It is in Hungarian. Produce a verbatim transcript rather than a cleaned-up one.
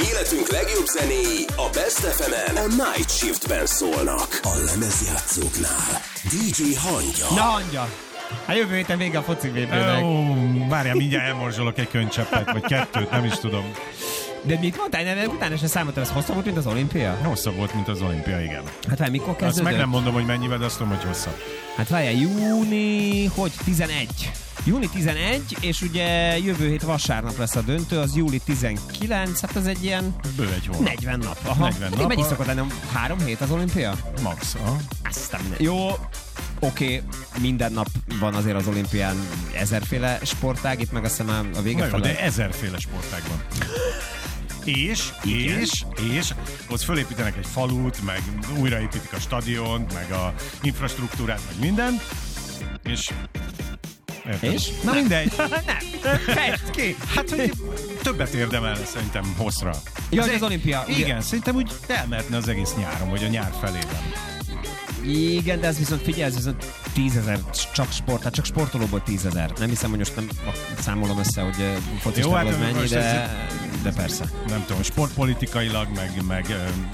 Életünk legjobb zenéi a Best ef emen a Night Shiftben szólnak. A lemezjátszóknál dé dzsé Hangya. Na Hangya! Hát jövő héten vége a foci vé bének. Ó, várjál, mindjárt elmorzsolok egy könycseppet, vagy kettőt, nem is tudom. De mit mondtál? Nem, utána se számoltam, ez hosszabb volt, mint az olimpia? Hosszabb volt, mint az olimpia, igen. Hát várj, mikor kezdődött? Azt meg nem mondom, hogy mennyivel, de azt tudom, hogy hosszabb. Hát várjál, júni, hogy tizenegy. júni tizenegy, és ugye jövő hét vasárnap lesz a döntő, az júli tizenkilenc, hát az egy ilyen... Bő egy hónap. negyven nap. Aha. negyven nap. Mennyi szokott lenni? Három hét az olimpia? Max, aha. Aztán minden. Jó, oké, okay, minden nap van azért az olimpián ezerféle sportág, itt meg azt hiszem a vége Na jó, fele. de ezerféle sportág van. És, Igen. és, és ott fölépítenek egy falut, meg újraépítik a stadiont, meg a infrastruktúrát, meg minden. És... Érted? És? Na Nem. mindegy. Nem, fejtsd ki! Hát, hogy többet érdemel szerintem hosszra. Ja, az, az olimpia. Igen, Igen. szerintem úgy elmehetne az egész nyáron, vagy a nyár felében. Igen, de ez viszont figyelj, ez viszont tízezer csak sport, tehát csak sportolóból tízezer. Nem hiszem, hogy most nem számolom össze, hogy focistából Jó, az hát mennyi, most de, ez- de persze. Nem tudom, sportpolitikailag, meg, meg